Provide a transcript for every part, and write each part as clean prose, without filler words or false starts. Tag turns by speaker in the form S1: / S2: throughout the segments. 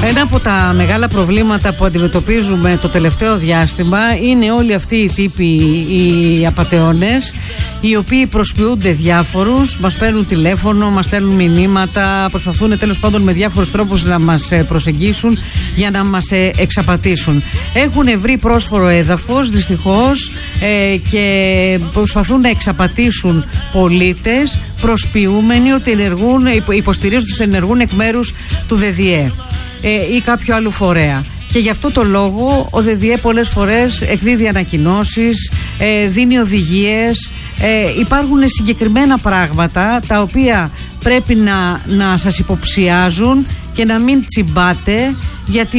S1: Ένα από τα μεγάλα προβλήματα που αντιμετωπίζουμε το τελευταίο διάστημα είναι όλοι αυτοί οι τύποι, οι απατεώνες, οι οποίοι προσποιούνται διάφορους, μας παίρνουν τηλέφωνο, μας στέλνουν μηνύματα, προσπαθούν τέλος πάντων με διάφορους τρόπους να μας προσεγγίσουν για να μας εξαπατήσουν. Έχουν βρει πρόσφορο έδαφος δυστυχώς και προσπαθούν να εξαπατήσουν πολίτες προσποιούμενοι ότι υποστηρίζουν ότι ενεργούν εκ μέρους του ΔΔΕ ή κάποιο άλλο φορέα. Και γι' αυτό το λόγο ο ΔΔΕ πολλές φορές εκδίδει ανακοινώσεις, δίνει οδηγίες. Υπάρχουν συγκεκριμένα πράγματα τα οποία πρέπει να σας υποψιάζουν και να μην τσιμπάτε, γιατί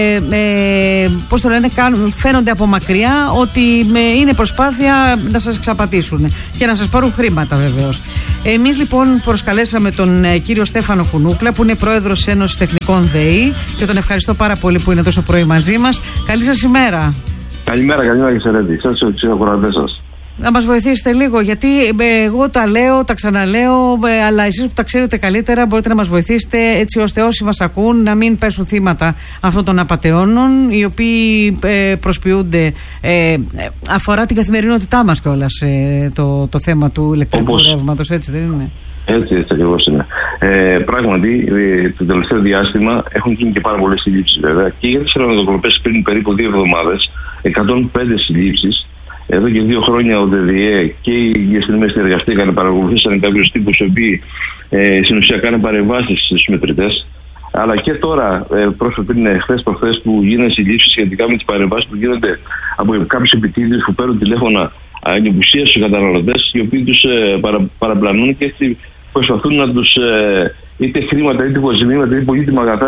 S1: πώς το λένε, φαίνονται από μακριά ότι είναι προσπάθεια να σας εξαπατήσουν και να σας πάρουν χρήματα βεβαίως. Εμείς λοιπόν προσκαλέσαμε τον κύριο Στέφανο Χουνούκλα, που είναι πρόεδρος της Ένωσης Τεχνικών ΔΕΗ, και τον ευχαριστώ πάρα πολύ που είναι τόσο πρωί μαζί μας. Καλή σας ημέρα.
S2: Καλημέρα και Σερέντη. Σας και ακροατές σας.
S1: Να μας βοηθήσετε λίγο, γιατί εγώ τα λέω, τα ξαναλέω, αλλά εσείς που τα ξέρετε καλύτερα μπορείτε να μας βοηθήσετε, έτσι ώστε όσοι μας ακούν να μην πέσουν θύματα αυτών των απατεώνων, οι οποίοι προσποιούνται. Αφορά την καθημερινότητά μας κιόλας το θέμα του ηλεκτρικού ρεύματος, έτσι δεν είναι?
S2: Έτσι ακριβώς είναι. Πράγματι, το τελευταίο διάστημα έχουν γίνει και πάρα πολλές συλλήψεις, βέβαια. Και για τις ρευματοκοπές πριν περίπου 2 εβδομάδες, 105 συλλήψεις. Εδώ και 2 χρόνια ο ΔΔΕ και οι αστυνομίες συνεργαστήκαν, παρακολουθήσαν κάποιους τύπους οι οποίοι στην ουσία κάνουν παρεμβάσεις στους μετρητές. Αλλά και τώρα, χθες προχθές, που γίνανε συλλήψεις σχετικά με τις παρεμβάσεις που γίνονται από κάποιους επιτίδιους που παίρνουν τηλέφωνα ανυπουσίας στους καταναλωτές, οι οποίοι τους παραπλανούν και έτσι προσπαθούν να τους είτε χρήματα, είτε υποζημίματα, είτε πολύτιμα αγαθά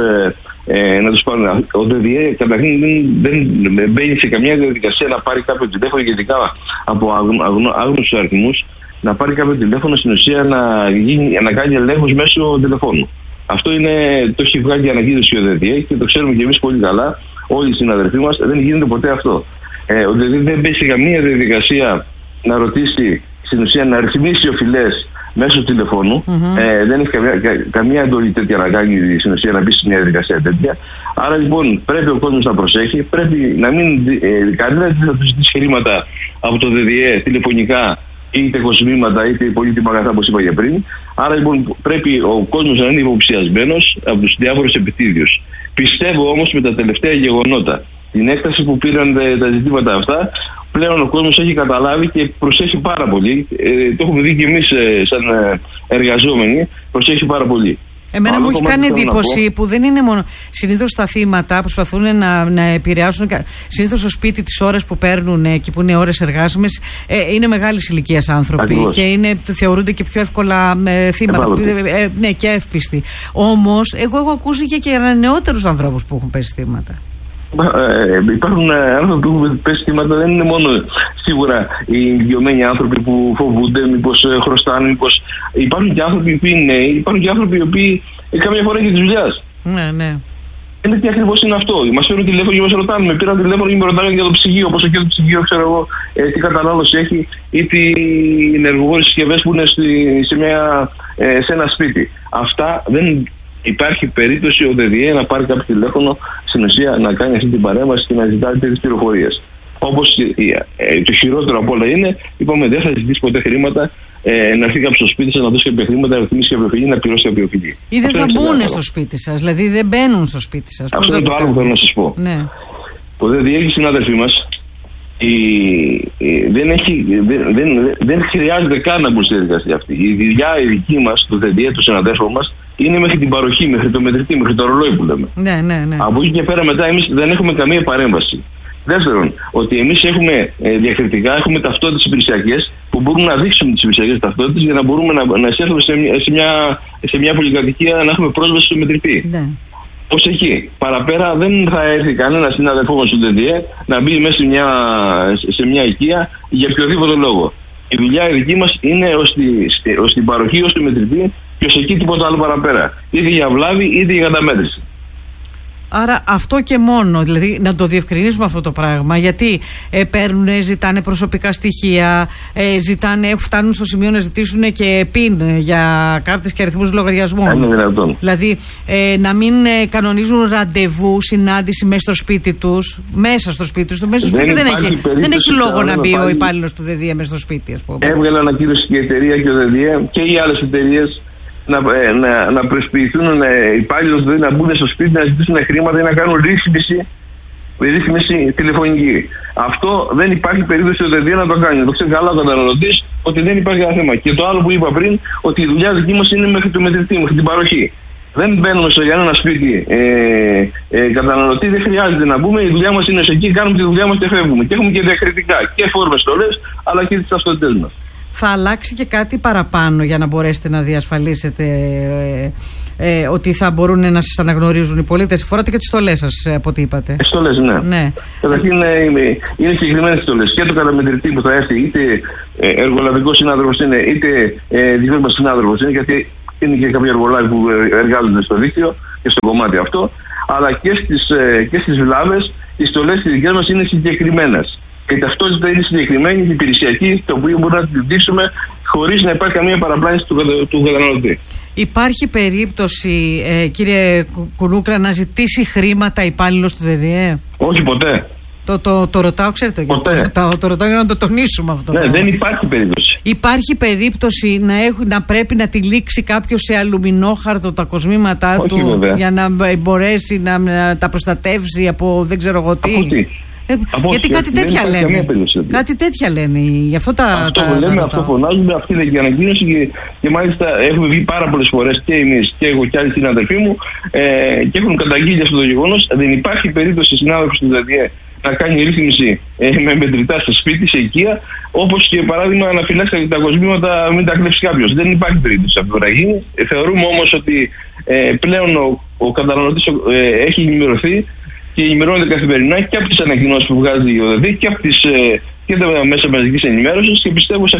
S2: να τους πάρουν. Ο ΔΔΕ καταρχήν δεν μπαίνει σε καμία διαδικασία να πάρει κάποιο τηλέφωνο, ειδικά από άγνωστους αριθμούς, να πάρει κάποιο τηλέφωνο στην ουσία να κάνει ελέγχους μέσω τηλεφώνου. Αυτό το έχει βγάλει ανακοίνωση ο ΔΔΕ και το ξέρουμε και εμείς πολύ καλά, όλοι οι συναδελφοί μας, δεν γίνεται ποτέ αυτό. Ο ΔΔΕ δεν μπαίνει σε καμία διαδικασία να ρωτήσει, στην ουσία να ρυθμίσει οφειλές μέσω τηλεφώνου. Δεν έχει καμία εντολή τέτοια να κάνει, στην ουσία να μπει σε μια διαδικασία τέτοια. Άρα λοιπόν πρέπει ο κόσμος να προσέχει, πρέπει να μην κανένα δεν θα του ζητήσει χρήματα από το ΔΔΕ τηλεφωνικά, είτε κοσμήματα είτε πολύτιμα αγαθά, όπως είπα και πριν. Άρα λοιπόν πρέπει ο κόσμος να είναι υποψιασμένος από τους διάφορους επιτίδιους. Πιστεύω όμως με τα τελευταία γεγονότα, την έκταση που πήραν τα ζητήματα αυτά, πλέον ο κόσμος έχει καταλάβει και προσέχει πάρα πολύ. Το έχουμε δει και εμείς σαν εργαζόμενοι, προσέχει πάρα πολύ.
S1: Εμένα μου έχει κάνει εντύπωση που δεν είναι μόνο. Συνήθως τα θύματα προσπαθούν να επηρεάσουν. Συνήθως στο σπίτι τις ώρες που παίρνουν και που είναι ώρες εργάσιμες είναι μεγάλης ηλικίας άνθρωποι. Ακριβώς. Και θεωρούνται και πιο εύκολα θύματα. Ναι, και εύπιστοι. Όμως, εγώ έχω ακούσει και νεότερους ανθρώπους που έχουν πέσει θύματα.
S2: Υπάρχουν άνθρωποι που έχουν πέσει θύματα, δεν είναι μόνο σίγουρα οι ηλικιωμένοι άνθρωποι που φοβούνται, μήπως χρωστάνε, μήπως. Υπάρχουν και άνθρωποι που είναι νέοι, υπάρχουν και άνθρωποι οι οποίοι καμιά φορά έχει τη δουλειά.
S1: Ναι.
S2: Είναι τι ακριβώς είναι αυτό. Μας παίρνουν τηλέφωνο και μας ρωτάνε. Με πήραν τηλέφωνο και με ρωτάνε για το ψυγείο. Πόσο και το ψυγείο, ξέρω εγώ, τι κατανάλωση έχει, ή τι ενεργοβόρες συσκευές που είναι σε ένα σπίτι. Αυτά δεν. Υπάρχει περίπτωση ο ΔΔΕ να πάρει κάποιο τηλέφωνο, στην ουσία να κάνει αυτή την παρέμβαση και να ζητάει τέτοιες πληροφορίες. Όπως το χειρότερο απ' όλα είναι, είπαμε, δεν θα ζητήσει ποτέ χρήματα, να έρθει κάποιο στο σπίτι σας, να δώσει κάποια χρήματα, να ρυθμίσει κάποια οφειλή, να πληρώσει κάποια οφειλή.
S1: Ή δεν θα μπουν στο σπίτι σας, δηλαδή δεν μπαίνουν στο σπίτι σας.
S2: Αυτό είναι το άλλο που θέλω να σας πω.
S1: Ναι.
S2: Ο ΔΔΕ, οι συνάδελφοί μας, δεν χρειάζεται καν να μπουν στη διαδικασία αυτή. Η δουλειά η δική μας, του ΔΔΕ, του συναδέλφου μας, είναι μέχρι την παροχή, μέχρι το μετρητή, μέχρι το ρολόι που λέμε.
S1: Ναι.
S2: Από εκεί και πέρα μετά εμείς δεν έχουμε καμία παρέμβαση. Δεύτερον, ότι εμείς έχουμε διακριτικά, έχουμε ταυτότητες υπηρεσιακές που μπορούμε να δείξουμε τις υπηρεσιακές ταυτότητες για να μπορούμε να εισέλθουμε σε μια πολυκατοικία, να έχουμε πρόσβαση στο μετρητή.
S1: Ναι.
S2: Ως εκεί. Παραπέρα δεν θα έρθει κανένα συνάδελφό μας του ΔΔΕ να μπει μέσα σε μια οικία για οποιοδήποτε λόγο. Η δουλειά η δική μας είναι ως την παροχή, ως τη μετρητή και ως εκεί τίποτα άλλο παραπέρα. Είτε για βλάβη είτε για καταμέτρηση.
S1: Άρα αυτό και μόνο, δηλαδή να το διευκρινίσουμε αυτό το πράγμα, γιατί ζητάνε προσωπικά στοιχεία, φτάνουν στο σημείο να ζητήσουν και PIN για κάρτες και αριθμούς λογαριασμών.
S2: Είναι δυνατόν.
S1: Δηλαδή να μην κανονίζουν ραντεβού, συνάντηση μέσα στο σπίτι τους. Μέσα στο σπίτι τους. Μέσα στο σπίτι δεν έχει λόγο να μπει ο υπάλληλος του ΔΔΕ μέσα στο σπίτι, ας πούμε.
S2: Έβγαλε ανακοίνωση και η εταιρεία και ο ΔΔΕ και οι άλλες εταιρείες να προσποιηθούν υπάλληλους δηλαδή να μπουν στο σπίτι, να ζητήσουν χρήματα ή να κάνουν ρύθμιση τηλεφωνική. Αυτό δεν υπάρχει περίπτωση ο ΔΔΕ να το κάνει. Το ξέρει καλά ο καταναλωτής ότι δεν υπάρχει κανένα θέμα. Και το άλλο που είπα πριν, ότι η δουλειά δική μας είναι μέχρι το μετρητή, μέχρι την παροχή. Δεν μπαίνουμε στο ένα σπίτι καταναλωτή, δεν χρειάζεται να μπούμε. Η δουλειά μας είναι σε εκεί, κάνουμε τη δουλειά μας και φεύγουμε. Και έχουμε και διακριτικά και φόρμες στολές, αλλά και τις ταυτότητές μας.
S1: Θα αλλάξει και κάτι παραπάνω για να μπορέσετε να διασφαλίσετε ότι θα μπορούν να σας αναγνωρίζουν οι πολίτες? Φοράτε και τις στολές σας, από ό,τι είπατε.
S2: Στολές, ναι. Καταρχήν είναι συγκεκριμένες στολές. Και το καταμετρητή που θα έρθει, είτε εργολαβικός συνάδελφος είναι, είτε δικός μας συνάδελφος είναι, γιατί είναι και κάποιοι εργολάβοι που εργάζονται στο δίκτυο και στο κομμάτι αυτό. Αλλά και στις βλάβες οι στολές οι δικές μας είναι συγκεκριμένες. Και η ταυτότητα είναι συγκεκριμένη και υπηρεσιακή, το οποίο μπορούμε να την δείξουμε χωρίς να υπάρχει καμία παραπλάνηση του καταναλωτή. Υπάρχει
S1: περίπτωση, κύριε Κουνούκλα, να ζητήσει χρήματα υπάλληλος του ΔΔΕ?
S2: Όχι, ποτέ.
S1: Το ρωτάω, ξέρετε. Το ρωτάω για να το τονίσουμε αυτό.
S2: Ναι, δεν υπάρχει περίπτωση.
S1: Υπάρχει περίπτωση να πρέπει να τυλίξει κάποιος σε αλουμινόχαρτο τα κοσμήματά του,
S2: βέβαια,
S1: για να μπορέσει να τα προστατεύσει από δεν ξέρω εγώ τι? Γιατί κάτι τέτοια λένε. Κάτι τέτοια λένε. Γι' αυτό
S2: αυτό φωνάζουμε, αυτή είναι η ανακοίνωση και μάλιστα έχουμε βγει πάρα πολλές φορές και εμείς και εγώ και άλλοι συναδελφοί μου και έχουν καταγγείλει αυτό το γεγονός. Δεν υπάρχει περίπτωση συνάδελφος του ΔΔΕ να κάνει ρύθμιση με μετρητά στο σπίτι, σε οικία, όπως και παράδειγμα να φυλάξει τα κοσμήματα, μην τα κλέψει κάποιος. Δεν υπάρχει περίπτωση αυτό να γίνει. Θεωρούμε όμως ότι πλέον ο καταναλωτής έχει ενημερωθεί και ενημερώνεται καθημερινά και από τις ανακοινώσεις που βγάζει η ΟΔΔ και από και τα μέσα μαζικής ενημέρωσης, και πιστεύω σε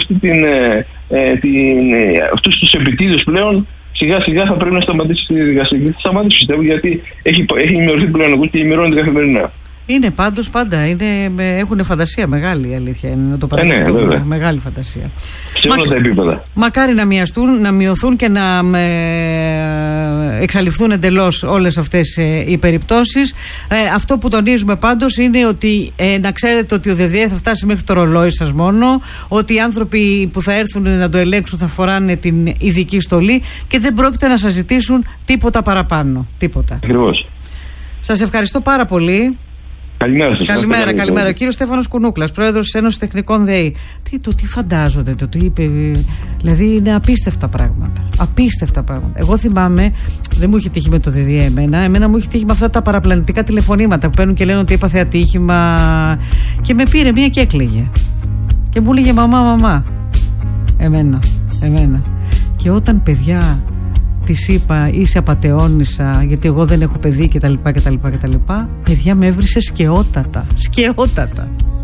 S2: αυτούς τους επιτίδους πλέον σιγά σιγά θα πρέπει να σταματήσει τη διαδικασία. Θα σταματήσει, πιστεύω, γιατί έχει ενημερωθεί πλέον και ενημερώνεται καθημερινά.
S1: Είναι πάντως πάντα, έχουν φαντασία μεγάλη, η αλήθεια είναι, να το παραδεχτούμε. Μεγάλη φαντασία.
S2: Σε όλα τα επίπεδα.
S1: Μακάρι να μειωθούν και να εξαλειφθούν εντελώς όλες αυτές οι περιπτώσεις. Αυτό που τονίζουμε πάντως είναι ότι να ξέρετε ότι ο ΔΔΕ θα φτάσει μέχρι το ρολόι σας μόνο, ότι οι άνθρωποι που θα έρθουν να το ελέγξουν θα φοράνε την ειδική στολή και δεν πρόκειται να σας ζητήσουν τίποτα παραπάνω. Τίποτα.
S2: Ακριβώς.
S1: Σας ευχαριστώ πάρα πολύ.
S2: Καλημέρα σας.
S1: Καλημέρα. Ο κύριος Στέφανος Κουνούκλας, πρόεδρος της Ένωσης Τεχνικών ΔΕΗ. Τι φαντάζονται, τι είπε. Δηλαδή είναι απίστευτα πράγματα. Εγώ θυμάμαι, δεν μου είχε τύχει με το ΔΔΕ εμένα μου είχε τύχει με αυτά τα παραπλανητικά τηλεφωνήματα που παίρνουν και λένε ότι έπαθε ατύχημα. Και με πήρε μία και έκλαιγε. Και μου έλεγε μαμά. Εμένα. Και όταν, παιδιά, της είπα είσαι απατεώνισσα γιατί εγώ δεν έχω παιδί κτλ. Παιδιά, με έβρισε σκαιότατα.